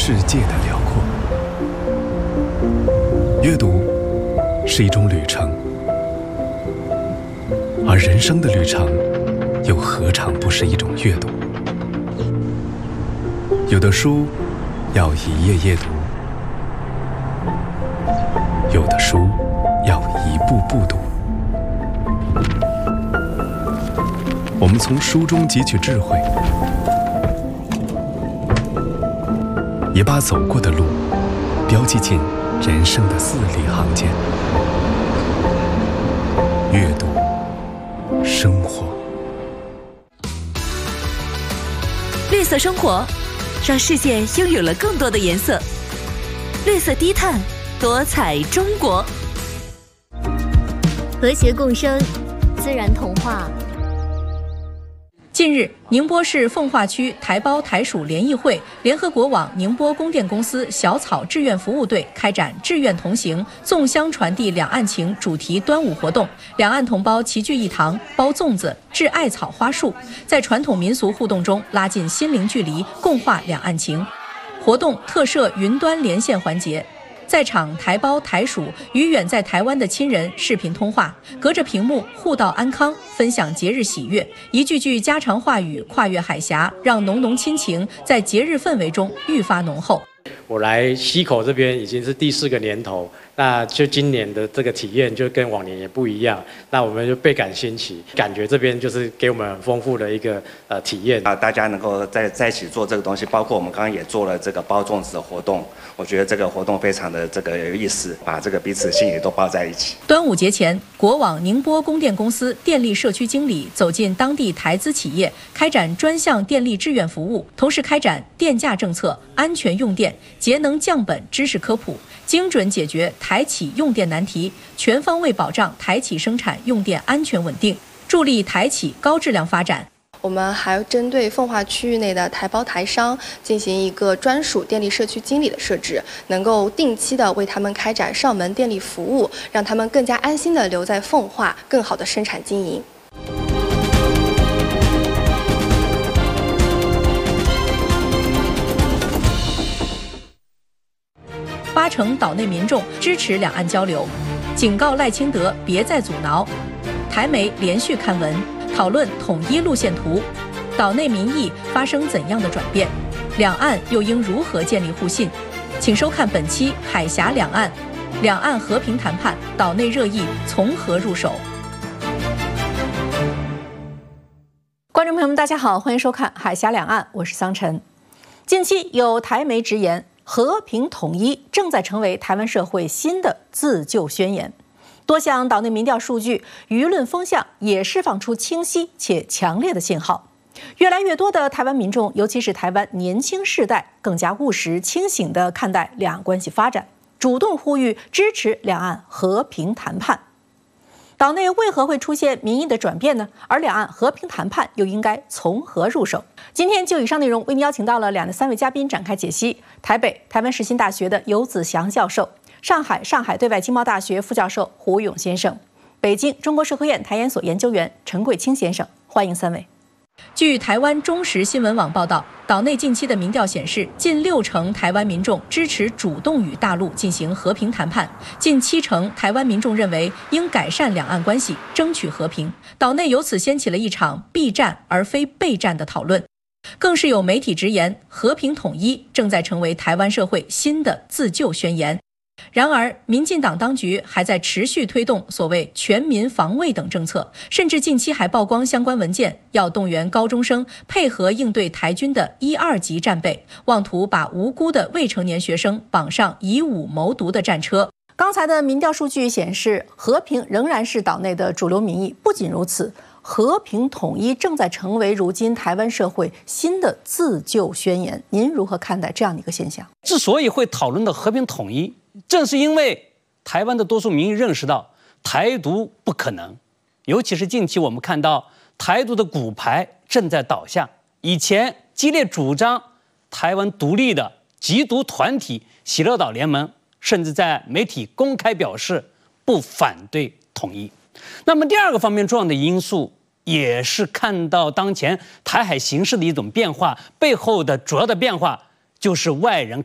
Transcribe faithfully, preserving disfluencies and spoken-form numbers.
世界的辽阔。阅读是一种旅程，而人生的旅程又何尝不是一种阅读？有的书要一页页读，有的书要一步步读。我们从书中汲取智慧，也把走过的路标记进人生的字里行间。阅读，生活， 绿色生活，让世界拥有了更多的颜色。绿色低碳，多彩中国。 和谐共生，自然童话。 近日，宁波市奉化区台胞台属联谊会联合国网宁波供电公司小草志愿服务队开展志愿同行粽香传递两岸情主题端午活动，两岸同胞齐聚一堂，包粽子、制艾草花束，在传统民俗互动中拉近心灵距离，共话两岸情。活动特设云端连线环节，在场台胞台属与远在台湾的亲人视频通话，隔着屏幕互道安康，分享节日喜悦，一句句家常话语跨越海峡，让浓浓亲情在节日氛围中愈发浓厚。 我来溪口这边已经是第四个年头，那就今年的这个体验就跟往年也不一样，那我们就倍感新奇，感觉这边就是给我们很丰富的一个呃体验啊，大家能够在在一起做这个东西，包括我们刚刚也做了这个包粽子的活动，我觉得这个活动非常的这个有意思，把这个彼此心里都包在一起。 端午节前，国网宁波供电公司电力社区经理走进当地台资企业，开展专项电力志愿服务，同时开展电价政策、安全用电、节能降本知识科普，精准解决台企用电难题，全方位保障台企生产用电安全稳定，助力台企高质量发展。 我们还针对奉化区域内的台胞台商进行一个专属电力社区经理的设置，能够定期的为他们开展上门电力服务，让他们更加安心的留在奉化，更好的生产经营。 八成岛内民众支持两岸交流，警告赖清德别再阻挠。台媒连续刊文讨论统一路线图，岛内民意发生怎样的转变？两岸又应如何建立互信？请收看本期《海峡两岸》，两岸和平谈判，岛内热议从何入手？观众朋友们，大家好，欢迎收看《海峡两岸》，我是桑晨。近期有台媒直言，和平统一正在成为台湾社会新的自救宣言。多项岛内民调数据、舆论风向也释放出清晰且强烈的信号。越来越多的台湾民众，尤其是台湾年轻世代，更加务实清醒地看待两岸关系发展，主动呼吁支持两岸和平谈判。岛内为何会出现民意的转变呢？而两岸和平谈判又应该从何入手？今天就以上内容为您邀请到了两的三位嘉宾展开解析：台北台湾世新大学的游子祥教授，上海上海对外经贸大学副教授胡勇先生，北京中国社科院台研所研究员陈贵清先生，欢迎三位。据台湾中时新闻网报道，岛内近期的民调显示，近六成台湾民众支持主动与大陆进行和平谈判，近七成台湾民众认为应改善两岸关系，争取和平。岛内由此掀起了一场避战而非备战的讨论。更是有媒体直言，和平统一正在成为台湾社会新的自救宣言。然而，民进党当局还在持续推动所谓全民防卫等政策，甚至近期还曝光相关文件，要动员高中生配合应对台军的一二级战备，妄图把无辜的未成年学生绑上以武谋独的战车。刚才的民调数据显示，和平仍然是岛内的主流民意。不仅如此，和平统一正在成为如今台湾社会新的自救宣言。您如何看待这样的一个现象？ 之所以会讨论到和平统一，正是因为台湾的多数民意认识到台独不可能，尤其是近期我们看到台独的骨牌正在倒下。以前激烈主张台湾独立的极独团体喜乐岛联盟，甚至在媒体公开表示不反对统一。那么第二个方面重要的因素，也是看到当前台海形势的一种变化，背后的主要的变化就是外人